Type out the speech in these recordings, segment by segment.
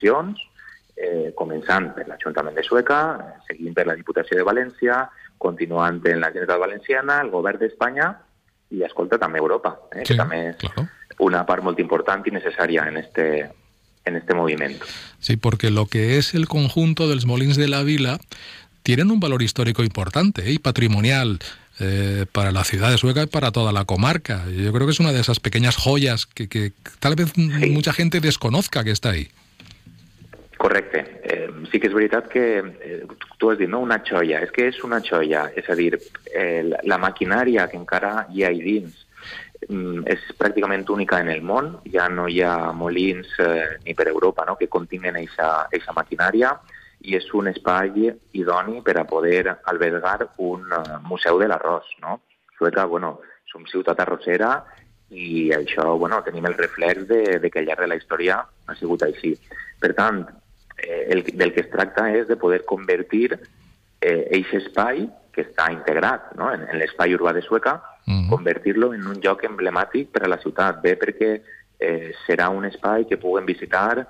administracions, començant per l'Ajuntament de Sueca, seguint per la Diputació de València, continuant en la Generalitat Valenciana, el Govern d'Espanya i, escolta, també Europa, sí, que també és claro, una part molt important y necesaria en este movimiento. Sí, porque lo que es el conjunto de los Molins de la Vila tienen un valor histórico importante y patrimonial para la ciudad de Sueca y para toda la comarca. Yo creo que es una de esas pequeñas joyas que tal vez mucha gente desconozca que está ahí. Correcte. Sí que és veritat que tu has dit, no? Una xoia. És que és una xoia. És a dir, la maquinària que encara hi ha dins és pràcticament única en el món. Ja no hi ha molins ni per Europa, no?, que continguen aquesta maquinària, i és un espai idoni per a poder albergar un museu de l'arròs, no? Sueca, som ciutat arrossera i això, tenim el reflex de que al llarg de la història ha sigut així. Per tant, del que es tracta és de poder convertir aquest espai que està integrat, no?, en l'espai urbà de Sueca, convertir-lo en un lloc emblemàtic per a la ciutat, bé perquè serà un espai que puguen visitar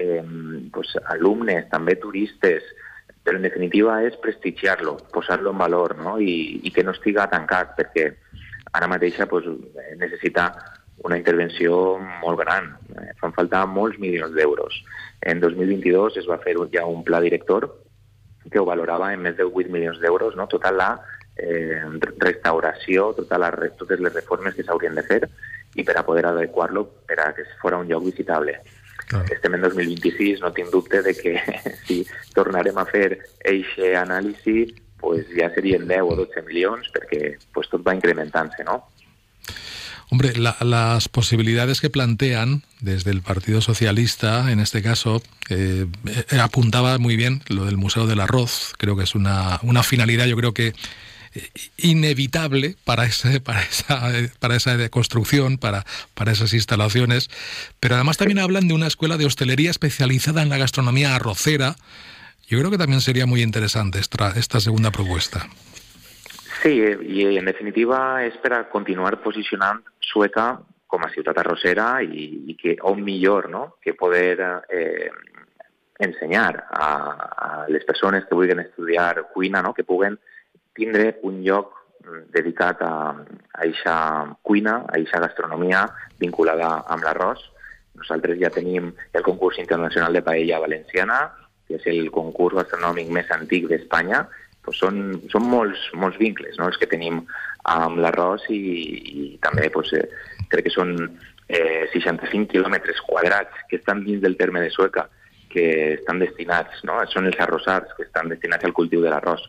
alumnes, també turistes, però en definitiva és prestigiar-lo, posar-lo en valor, no?, i que no estiga tancat, perquè ara mateixa necessita una intervenció molt gran. Fan falta molts milions d'euros. En 2022 es va fer ja un pla director que ho valorava en més de 8 milions d'euros, no?, tota la restauració, totes les reformes que s'haurien de fer i per a poder adequar-lo per a que fos un lloc visitable. Claro. Estem en 2026, no tinc dubte de que si tornarem a fer eixe anàlisi, ja serien 10 o 12 milions, perquè tot va incrementant-se, ¿no? Hombre, las posibilidades que plantean desde el Partido Socialista, en este caso, apuntaba muy bien lo del Museo del Arroz. Creo que es una finalidad, yo creo que inevitable para esa construcción, para esas instalaciones, pero además también hablan de una escuela de hostelería especializada en la gastronomía arrocera. Yo creo que también sería muy interesante esta segunda propuesta. Sí, i en definitiva és per a continuar posicionant Sueca com a ciutat arrossera i que on millor, no?, que poder ensenyar a les persones que vulguin estudiar cuina, no?, que puguen tindre un lloc dedicat a aquesta cuina, a aquesta gastronomia vinculada amb l'arròs. Nosaltres ja tenim el concurs internacional de paella valenciana, que és el concurs gastronòmic més antic d'Espanya. Són molts vincles, no?, els que tenim amb l'arròs i també crec que són 65 quilòmetres quadrats que estan dins del terme de Sueca, que estan destinats, no?, són els arrossars que estan destinats al cultiu de l'arròs.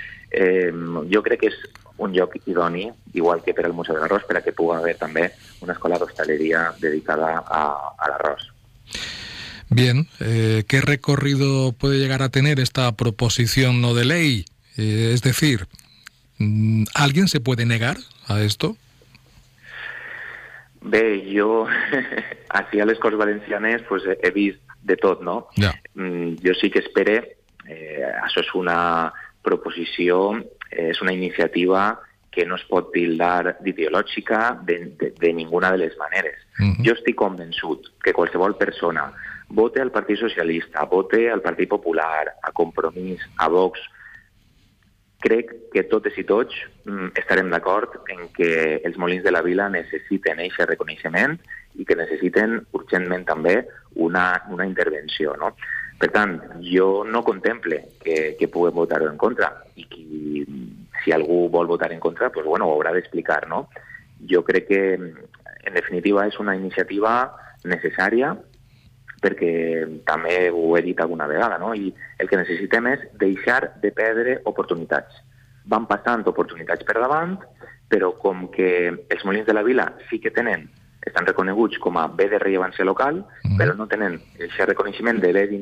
Jo crec que és un lloc idoni, igual que per al Museu de l'Arròs, per a que pugui haver també una escola d'hostaleria dedicada a l'arròs. Bien, ¿qué recorrido puede llegar a tener esta proposición no de ley? Es decir, ¿alguien se puede negar a esto? Bé, jo així a les Corts Valencianes he vist de tot, no? Ja. Jo sí que espere, això és una proposició, és una iniciativa que no es pot tildar d'ideològica de ninguna de les maneres. Jo estic convençut que qualsevol persona vote al Partit Socialista, vote al Partit Popular, a Compromís, a Vox, crec que totes i tots estarem d'acord en que els Molins de la Vila necessiten aquest reconeixement i que necessiten urgentment també una intervenció, no? Per tant, jo no contemple que puguem votar-ho en contra i si algú vol votar en contra, ho haurà d'explicar, no? Jo crec que, en definitiva, és una iniciativa necessària perquè també ho he dit alguna vegada, no? I el que necessitem és deixar de perdre oportunitats. Van passant oportunitats per davant, però com que els Molins de la Vila sí que estan reconeguts com a bé de rellevància local, però no tenen aquest reconeixement de bé